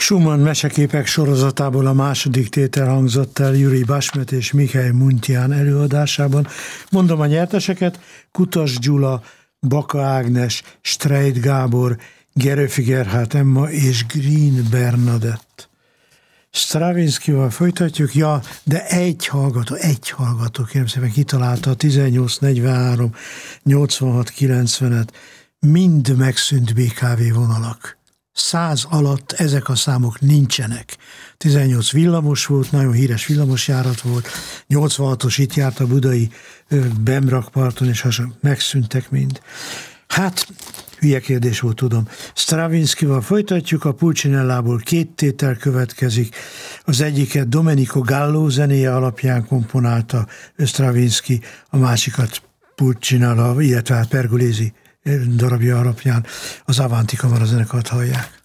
Schumann meseképek sorozatából a második tétel hangzott el Juri Bashmet és Mihály Muntyán előadásában. Mondom a nyerteseket: Kutas Gyula, Baka Ágnes, Streit Gábor, Gerőfi Gerhát Emma és Green Bernadett. Stravinskyval folytatjuk, de egy hallgató, kérem szépen, kitalálta a 1843 86 90-et, mind megszűnt BKV vonalak. 100 alatt ezek a számok nincsenek. 18 villamos volt, nagyon híres villamosjárat volt, 86-os itt járt a budai Bemrakparton, és megszűntek mind. Hát, hülye kérdés volt, tudom. Stravinskyval folytatjuk, a Pulcinellából 2 tétel következik. Az egyiket Domenico Gallo zenéje alapján komponálta Stravinsky, a másikat Pulcinella, illetve Pergolesi darabja alapján az Avanti kamarazenekart hallják.